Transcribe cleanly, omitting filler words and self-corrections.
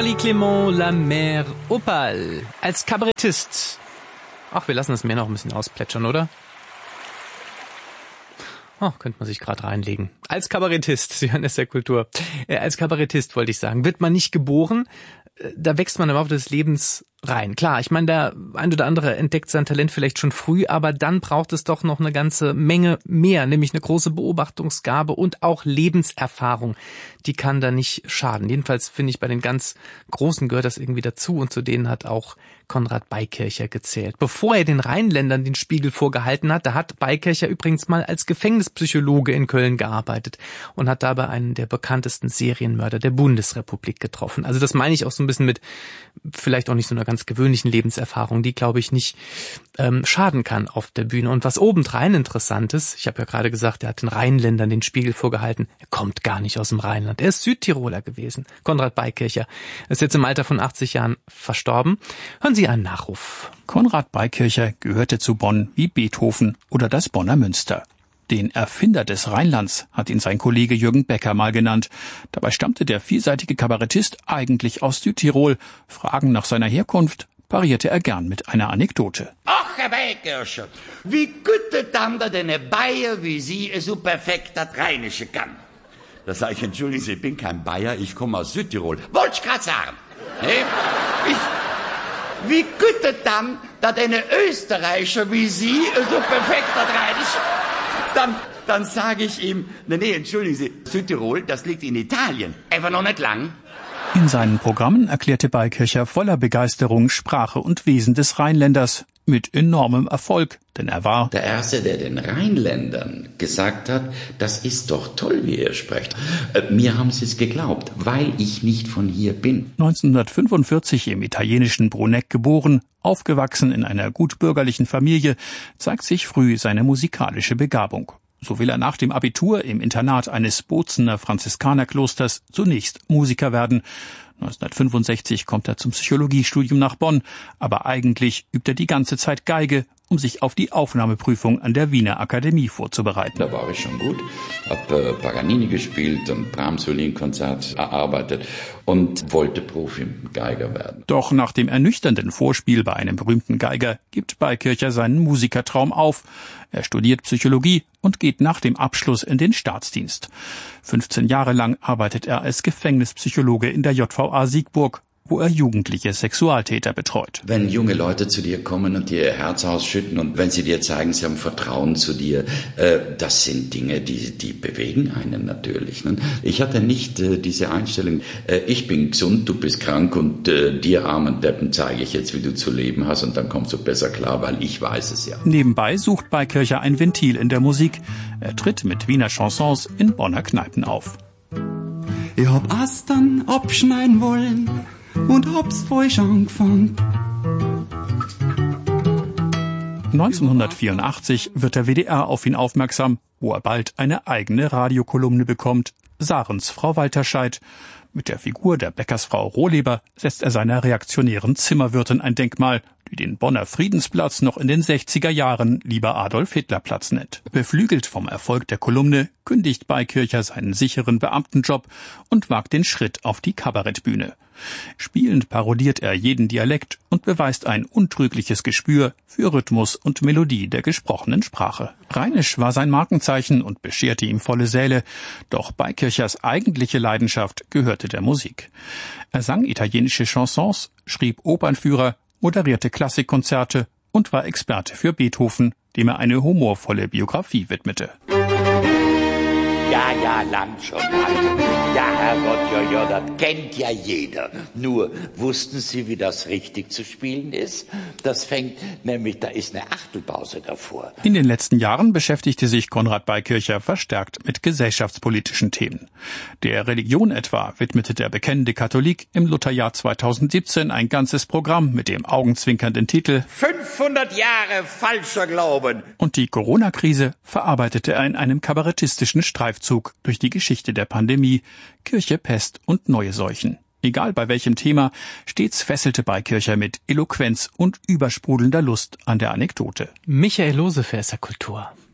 Jean-Paul Clément, La Mer Opale. Als Kabarettist. Ach, wir lassen das Meer noch ein bisschen ausplätschern, oder? Oh, könnte man sich gerade reinlegen. Als Kabarettist, Sie hören es der Kultur. Als Kabarettist wollte ich sagen, wird man nicht geboren, da wächst man im Laufe des Lebens rein. Klar, ich meine, der ein oder andere entdeckt sein Talent vielleicht schon früh, aber dann braucht es doch noch eine ganze Menge mehr, nämlich eine große Beobachtungsgabe und auch Lebenserfahrung. Die kann da nicht schaden. Jedenfalls finde ich, bei den ganz Großen gehört das irgendwie dazu und zu denen hat auch Konrad Beikircher gezählt. Bevor er den Rheinländern den Spiegel vorgehalten hat, da hat Beikircher übrigens mal als Gefängnispsychologe in Köln gearbeitet und hat dabei einen der bekanntesten Serienmörder der Bundesrepublik getroffen. Also das meine ich auch so ein bisschen mit vielleicht auch nicht so einer ganz gewöhnlichen Lebenserfahrung, die, glaube ich, nicht schaden kann auf der Bühne. Und was obendrein interessant ist, ich habe ja gerade gesagt, er hat den Rheinländern den Spiegel vorgehalten, er kommt gar nicht aus dem Rheinland, er ist Südtiroler gewesen. Konrad Beikircher ist jetzt im Alter von 80 Jahren verstorben. Hören Sie einen Nachruf. Konrad Beikircher gehörte zu Bonn wie Beethoven oder das Bonner Münster. Den Erfinder des Rheinlands hat ihn sein Kollege Jürgen Becker mal genannt. Dabei stammte der vielseitige Kabarettist eigentlich aus Südtirol. Fragen nach seiner Herkunft parierte er gern mit einer Anekdote. Ach, Herr Beikircher, wie gut dann da eine Bayer wie Sie so perfekt das Rheinische kann. Da sage ich, entschuldigen Sie, ich bin kein Bayer, ich komme aus Südtirol. Wollte ich gerade sagen. Wie gut dann, dass eine Österreicher wie Sie so perfekt das Rheinische... Dann sage ich ihm, nee, entschuldigen Sie, Südtirol, das liegt in Italien. Einfach noch nicht lang. In seinen Programmen erklärte Beikircher voller Begeisterung Sprache und Wesen des Rheinländers mit enormem Erfolg, denn er war der Erste, der den Rheinländern gesagt hat, das ist doch toll, wie ihr sprecht. Mir haben sie es geglaubt, weil ich nicht von hier bin. 1945 im italienischen Bruneck geboren, aufgewachsen in einer gutbürgerlichen Familie, zeigt sich früh seine musikalische Begabung. So will er nach dem Abitur im Internat eines Bozener Franziskanerklosters zunächst Musiker werden. 1965 kommt er zum Psychologiestudium nach Bonn, aber eigentlich übt er die ganze Zeit Geige, um sich auf die Aufnahmeprüfung an der Wiener Akademie vorzubereiten. Da war ich schon gut, habe Paganini gespielt und Brahms-Violinkonzert erarbeitet und wollte Profi-Geiger werden. Doch nach dem ernüchternden Vorspiel bei einem berühmten Geiger gibt Beikircher seinen Musikertraum auf. Er studiert Psychologie und geht nach dem Abschluss in den Staatsdienst. 15 Jahre lang arbeitet er als Gefängnispsychologe in der JVA Siegburg, wo er jugendliche Sexualtäter betreut. Wenn junge Leute zu dir kommen und dir ihr Herz ausschütten und wenn sie dir zeigen, sie haben Vertrauen zu dir, das sind Dinge, die bewegen einen natürlich. Ne? Ich hatte nicht diese Einstellung, ich bin gesund, du bist krank und dir armen Deppen zeige ich jetzt, wie du zu leben hast und dann kommst du besser klar, weil ich weiß es ja. Nebenbei sucht Beikircher ein Ventil in der Musik. Er tritt mit Wiener Chansons in Bonner Kneipen auf. Ich hab Astern abschneiden wollen und hab's falsch angefangen. 1984 wird der WDR auf ihn aufmerksam, wo er bald eine eigene Radiokolumne bekommt, Sarens Frau Walterscheid. Mit der Figur der Bäckersfrau Rohleber setzt er seiner reaktionären Zimmerwirtin ein Denkmal, die den Bonner Friedensplatz noch in den 60er Jahren lieber Adolf-Hitler-Platz nennt. Beflügelt vom Erfolg der Kolumne kündigt Beikircher seinen sicheren Beamtenjob und wagt den Schritt auf die Kabarettbühne. Spielend parodiert er jeden Dialekt und beweist ein untrügliches Gespür für Rhythmus und Melodie der gesprochenen Sprache. Rheinisch war sein Markenzeichen und bescherte ihm volle Säle, doch Beikirchers eigentliche Leidenschaft gehörte der Musik. Er sang italienische Chansons, schrieb Opernführer, moderierte Klassikkonzerte und war Experte für Beethoven, dem er eine humorvolle Biografie widmete. Ja, lang schon, lang. Ja, Herrgott, ja, das kennt ja jeder. Nur, wussten Sie, wie das richtig zu spielen ist? Das fängt nämlich, da ist eine Achtelpause davor. In den letzten Jahren beschäftigte sich Konrad Beikircher verstärkt mit gesellschaftspolitischen Themen. Der Religion etwa widmete der bekennende Katholik im Lutherjahr 2017 ein ganzes Programm mit dem augenzwinkernden Titel 500 Jahre falscher Glauben. Und die Corona-Krise verarbeitete er in einem kabarettistischen Streifzug durch die Geschichte der Pandemie, Kirche, Pest und neue Seuchen. Egal bei welchem Thema, stets fesselte Beikircher mit Eloquenz und übersprudelnder Lust an der Anekdote. Michael Lose für SR Kultur.